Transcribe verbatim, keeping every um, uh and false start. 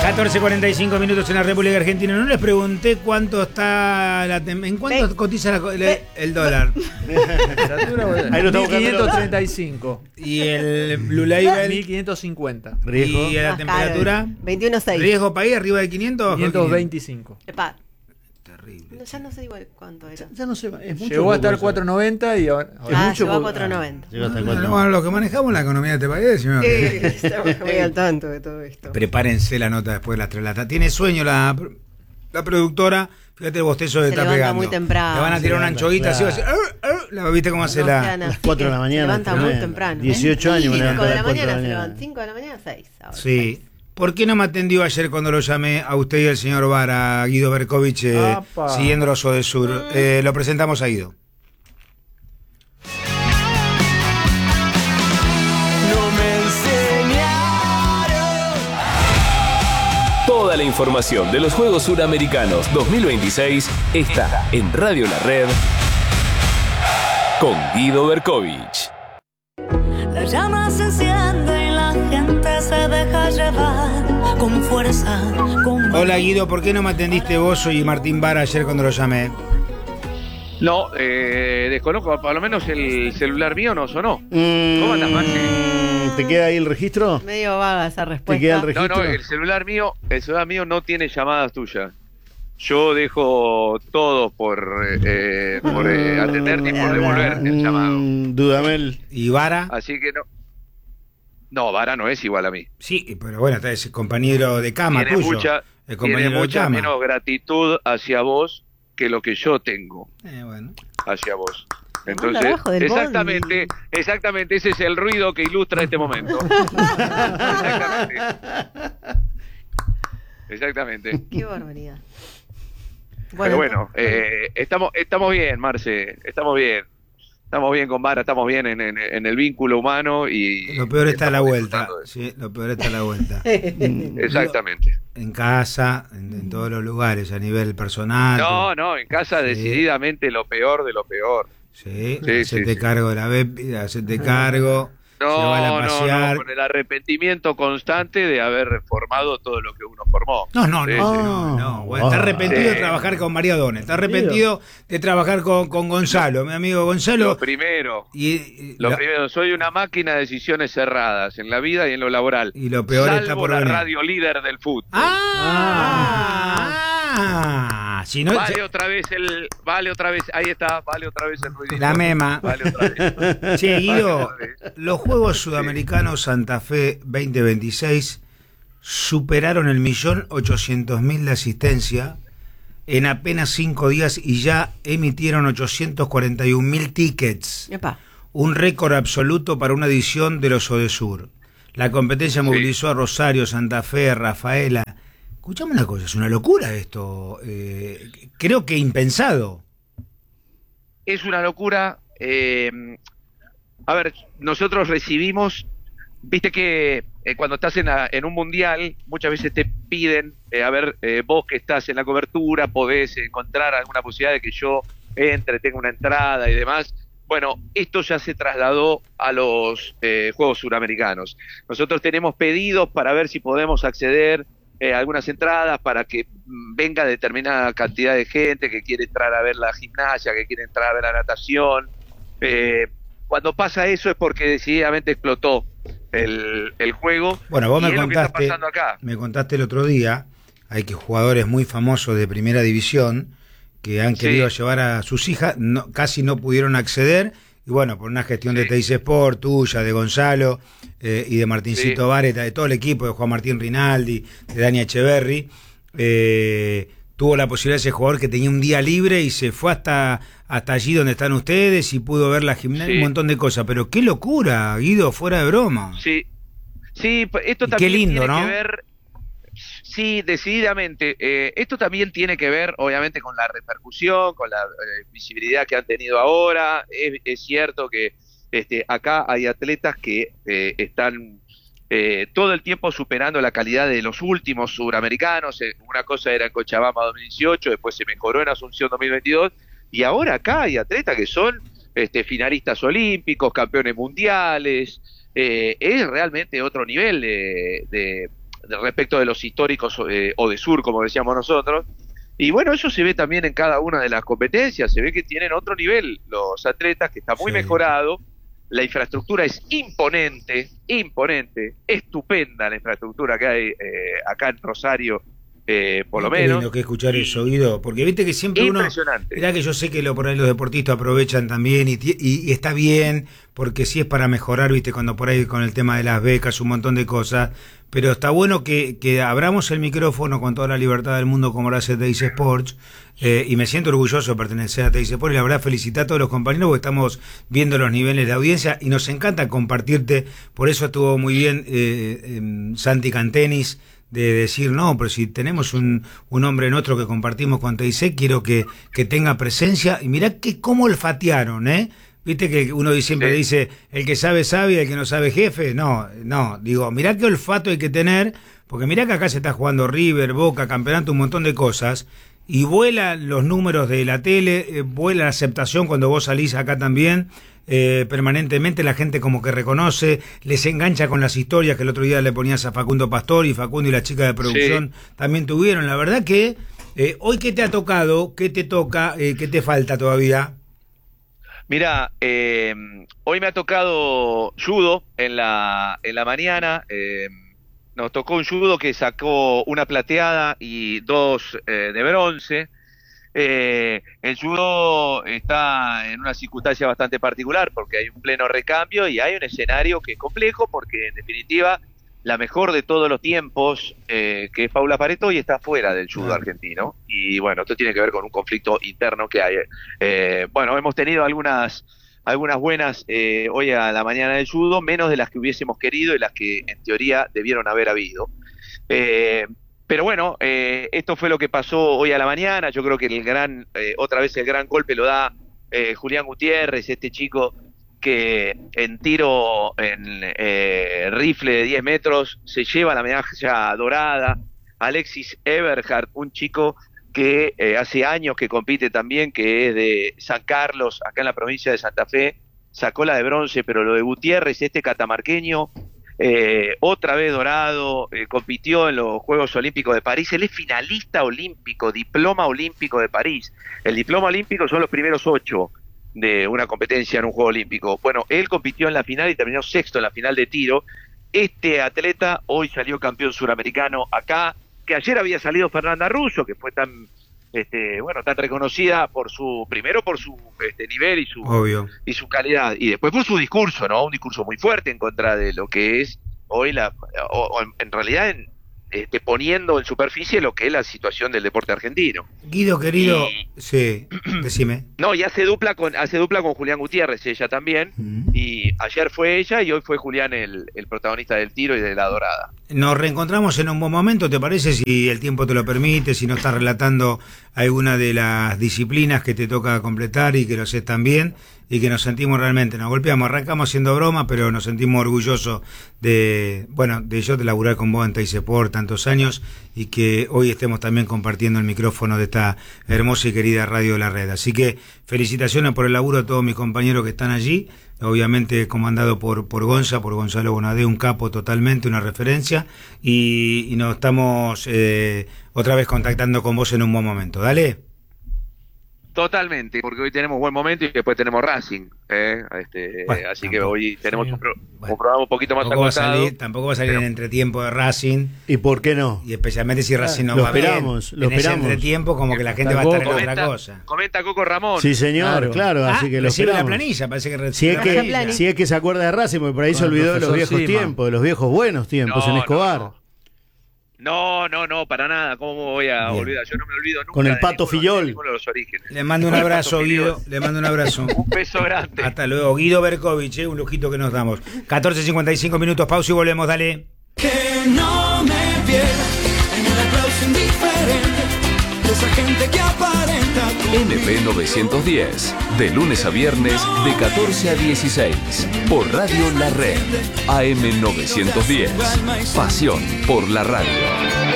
catorce cuarenta y cinco minutos en la República Argentina. No les pregunté cuánto está la tem- ¿En cuánto Ve. cotiza la- la- el dólar? Ahí lo está mil quinientos treinta y buscando. cinco. Y el Blue Label. mil quinientos cincuenta. Riesgo. Y la Más temperatura. caro, veintiuno punto seis. Riesgo país arriba de quinientos. quinientos veinticinco. Epa, Terrible. no, ya no sé igual cuánto era. Ya no sé, es mucho. Llegó a estar poco eso. cuatro noventa y ahora. Es Ah, mucho llegó a poco- cuatro noventa. Ah, llegó hasta el Bueno, cuatro. bueno, los que manejamos la economía de este país, decimos que- Eh, estamos muy al tanto de todo esto. Prepárense la nota después de las tres de la tarde. Tiene sueño la, la productora. Fíjate el bostezo que Se está levanta pegando. muy temprano. Le van a Se tirar una levanta, anchoita así. claro. Va a decir, "Ar, ar", la viste cómo hace No la. sean así, cuatro de la que mañana, Se levanta muy tremendo. temprano. dieciocho años me cinco levanto de a la las cuatro de la mañana se mañana. levantan. cinco de la mañana, seis. Sí. ¿Por qué no me atendió ayer cuando lo llamé a usted y al señor Vara, Guido Berkovich, eh, Apa. siguiendo los Odesur? Eh, lo presentamos a Guido. Toda la información de los Juegos Suramericanos dos mil veintiséis está en Radio La Red con Guido Berkovich. La llama se enciende y la gente se deja llevar con fuerza, con Hola Guido, ¿por qué no me atendiste vos y Martín Vara ayer cuando lo llamé? No, eh, desconozco, por lo menos el celular mío no sonó. Mm, ¿Cómo andás, Maxi? ¿Te queda ahí el registro? Medio vaga esa respuesta. ¿Te queda el No, registro? no, el celular mío, el celular mío no tiene llamadas tuyas. Yo dejo todo por, eh, por eh, atender ni por devolver el llamado. Mm, Dudamel. ¿Y Vara? Así que no. No, Vara no es igual a mí. Sí, pero bueno, está ese compañero de cama Tiene tuyo. mucha, el tiene compañero de mucha cama. menos gratitud hacia vos que lo que yo tengo Eh, bueno. hacia vos. Lo manda Entonces, abajo del exactamente, bondi. exactamente ese es el ruido que ilustra este momento. Exactamente. Exactamente. Qué barbaridad. Pero bueno, eh, estamos, estamos bien, Marce, estamos bien. Estamos bien con Vara, estamos bien en, en- en el vínculo humano y... Lo peor está a la estamos vuelta. disfrutando de eso. Sí, lo peor está a la vuelta. Exactamente. En casa, en, en todos los lugares, a nivel personal. No, no, en casa Sí. decididamente lo peor de lo peor. Sí, Sí, hacete sí, sí. cargo de la bebida, hacete cargo. Se van a No, no, pasear. no, con el arrepentimiento constante de haber reformado todo lo que uno formó. No, no, Sí, no, sí. no, no. Bueno, está Ah. arrepentido de Sí. trabajar con María Donel, está arrepentido de trabajar con, con Gonzalo, mi amigo Gonzalo. Lo primero, Y, y- lo la- primero, soy una máquina de decisiones cerradas en la vida y en lo laboral. y lo peor Salvo está por la venir. radio líder del fútbol. Ah, ah, si no, Vale otra vez el, vale otra vez, ahí está, vale otra vez el ruidito. la mema. Vale otra vez. Che, Guido, Vale otra vez. los Juegos Sudamericanos Santa Fe veinte veintiséis superaron el millón ochocientos mil de asistencia en apenas cinco días y ya emitieron ochocientos cuarenta y un mil tickets, Epa. un récord absoluto para una edición de los Odesur. La competencia movilizó a Rosario, Santa Fe, Rafaela. Escuchame una cosa, es una locura esto, eh, creo que impensado. Es una locura. eh, a ver, nosotros recibimos, viste que eh, cuando estás en, la- en un mundial, muchas veces te piden, eh, a ver, eh, vos que estás en la cobertura, podés encontrar alguna posibilidad de que yo entre, tenga una entrada y demás. Bueno, esto ya se trasladó a los eh, Juegos Suramericanos. Nosotros tenemos pedidos para ver si podemos acceder eh, a algunas entradas para que mm, venga determinada cantidad de gente que quiere entrar a ver la gimnasia, que quiere entrar a ver la natación. Eh, cuando pasa eso es porque decididamente explotó el, el juego. Bueno, vos y me es lo que está contaste, pasando acá. me contaste el otro día, hay que jugadores muy famosos de primera división que han Sí. querido llevar a sus hijas, no, casi no pudieron acceder, y bueno, por una gestión de Sí. Teis Sport, tuya, de Gonzalo eh, y de Martincito Sí. Vareta, de todo el equipo, de Juan Martín Rinaldi, de Dani Echeverry, eh, tuvo la posibilidad ese jugador que tenía un día libre y se fue hasta, hasta allí donde están ustedes y pudo ver la gimnasia, Sí. un montón de cosas, pero qué locura, Guido, fuera de broma. Sí, sí, p- esto Y qué también lindo, tiene ¿no? que ver, sí, decididamente, eh, esto también tiene que ver, obviamente, con la repercusión, con la eh, visibilidad que han tenido ahora. Es, es cierto que este, acá hay atletas que eh, están eh, todo el tiempo superando la calidad de los últimos suramericanos. Eh, una cosa era en Cochabamba dos mil dieciocho, después se mejoró en Asunción dos mil veintidós, y ahora acá hay atletas que son este, finalistas olímpicos, campeones mundiales. Eh, es realmente otro nivel de, de, de respecto de los históricos eh, o de sur, como decíamos nosotros. Y bueno, eso se ve también en cada una de las competencias, se ve que tienen otro nivel los atletas, que está muy Sí. mejorado, la infraestructura es imponente, imponente, estupenda la infraestructura que hay eh, acá en Rosario, eh, por lo Qué menos. lindo que escuchar eso, Guido, porque viste que siempre uno... Impresionante. Mirá que yo sé que lo, por ahí los deportistas aprovechan también y, ti- y, y está bien, porque sí es para mejorar, viste, cuando por ahí con el tema de las becas, un montón de cosas, pero está bueno que, que abramos el micrófono con toda la libertad del mundo como lo hace Teis Sports, eh, y me siento orgulloso de pertenecer a Teis Sports, y la verdad felicitar a todos los compañeros porque estamos viendo los niveles de audiencia y nos encanta compartirte, por eso estuvo muy bien eh, eh, Santi Cantenis, de decir, no, pero si tenemos un, un hombre en otro que compartimos con T I C, quiero que, que tenga presencia. Y mirá que cómo olfatearon, ¿eh? Viste que uno siempre Sí. dice, el que sabe sabe, y el que no sabe jefe. No, no, digo, mirá qué olfato hay que tener, porque mirá que acá se está jugando River, Boca, campeonato, un montón de cosas, y vuelan los números de la tele, eh, vuela la aceptación cuando vos salís acá también, eh, permanentemente la gente como que reconoce, les engancha con las historias que el otro día le ponías a Facundo Pastor, y Facundo y la chica de producción sí. también tuvieron. La verdad que eh, hoy, ¿qué te ha tocado? ¿Qué te toca? Eh, ¿Qué te falta todavía? Mira, eh, hoy me ha tocado judo en la, en la mañana. Eh, nos tocó un judo que sacó una plateada y dos eh, de bronce. Eh, el judo está en una circunstancia bastante particular porque hay un pleno recambio y hay un escenario que es complejo porque en definitiva la mejor de todos los tiempos, eh, que es Paula Pareto, y está fuera del judo argentino. Y bueno, esto tiene que ver con un conflicto interno que hay. Eh, bueno, hemos tenido algunas algunas buenas eh, hoy a la mañana del judo, menos de las que hubiésemos querido y las que en teoría debieron haber habido. Eh, pero bueno, eh, esto fue lo que pasó hoy a la mañana. Yo creo que el gran, eh, otra vez el gran golpe lo da eh, Julián Gutiérrez, este chico que en tiro en eh, rifle de diez metros se lleva la medalla dorada. Alexis Eberhardt, un chico que eh, hace años que compite también, que es de San Carlos, acá en la provincia de Santa Fe, sacó la de bronce, pero lo de Gutiérrez, este catamarqueño, eh, otra vez dorado, eh, compitió en los Juegos Olímpicos de París, él es finalista olímpico, diploma olímpico de París. El diploma olímpico son los primeros ocho de una competencia en un Juego Olímpico. Bueno, él compitió en la final y terminó sexto en la final de tiro. Este atleta hoy salió campeón suramericano acá, que ayer había salido Fernanda Russo, que fue tan este bueno tan reconocida por su primero por su este nivel y su Obvio. y su calidad, y después por su discurso, ¿no? Un discurso muy fuerte en contra de lo que es hoy la o, o en, en realidad en, este, poniendo en superficie lo que es la situación del deporte argentino. Guido, querido, y, sí, decime. No, y hace dupla con hace dupla con Julián Gutiérrez, ella también, mm. y ayer fue ella y hoy fue Julián el, el protagonista del tiro y de la dorada. Nos reencontramos en un buen momento, ¿te parece? Si el tiempo te lo permite, si no estás relatando alguna de las disciplinas que te toca completar y que lo sé también, y que nos sentimos realmente, nos golpeamos, arrancamos haciendo broma, pero nos sentimos orgullosos de, bueno, de yo de laburar con vos en Teis por tantos años y que hoy estemos también compartiendo el micrófono de esta hermosa y querida radio de la red. Así que felicitaciones por el laburo a todos mis compañeros que están allí, obviamente comandado por, por Gonza, por Gonzalo Bonadé, un capo totalmente, una referencia, y, y nos estamos eh, otra vez contactando con vos en un buen momento. Dale. Totalmente, porque hoy tenemos buen momento y después tenemos Racing, ¿eh? este, bueno, así tampoco, que hoy tenemos sí, un, pro, bueno, un programa un poquito más tampoco acotado. Va a salir, tampoco va a salir pero, en entretiempo de Racing. ¿Y por qué no? Y especialmente si Racing no lo va esperamos, bien. Lo en esperamos. ese entretiempo como que la gente va a estar en comenta, otra cosa. Comenta Coco Ramón. Sí, señor, claro, claro ah, así que lo recibe esperamos. la planilla, parece que si es que, planilla. si es que se acuerda de Racing, porque por ahí Con se olvidó de los viejos Sima. tiempos, de los viejos buenos tiempos no, en Escobar. No, no. No, no, no, para nada. ¿Cómo voy a Bien. olvidar? Yo no me olvido nunca. Con el Pato de ninguno, Fillol. De ninguno de los orígenes. Le mando un abrazo, Guido. Le mando un abrazo. Un beso grande. Hasta luego. Guido Berkovich, ¿eh? Un lujito que nos damos. catorce cincuenta y cinco minutos, pausa y volvemos. Dale. Que no me pierda en el aplauso indiferente de esa gente que aparenta. N P novecientos diez, de lunes a viernes, de catorce a dieciséis, por Radio La Red, A M novecientos diez. Pasión por la radio.